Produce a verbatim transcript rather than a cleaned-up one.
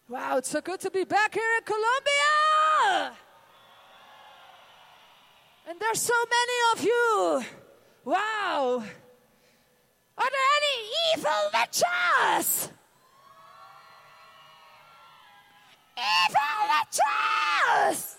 Wow, it's so good to be back here in Colombia. And there's so many of you. Wow. Are there any evil witches? Evil witches!